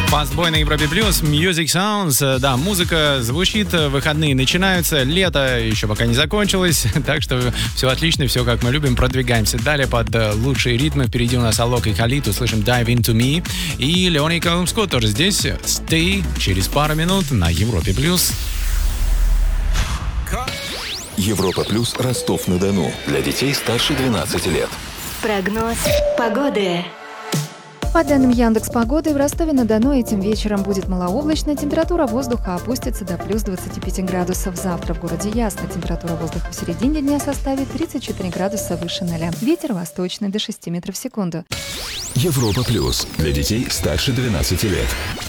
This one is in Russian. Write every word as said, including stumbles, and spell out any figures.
Фастбой на Европе Плюс, Music Sounds. Да, музыка звучит, выходные начинаются, лето еще пока не закончилось, так что все отлично, все как мы любим. Продвигаемся далее под лучшие ритмы. Впереди у нас Алок и Халид, услышим Dive Into Me. И Леони Колумбско тоже здесь. Stay через пару минут на Европе Плюс. Европа Плюс, Ростов-на-Дону. Для детей старше двенадцати лет. Прогноз погоды. По данным Яндекс.Погоды, в Ростове-на-Дону этим вечером будет малооблачно, температура воздуха опустится до плюс двадцати пяти градусов. Завтра в городе ясно, температура воздуха в середине дня составит тридцать четыре градуса выше ноля. Ветер восточный до шести метров в секунду. Европа Плюс. Для детей старше двенадцати лет.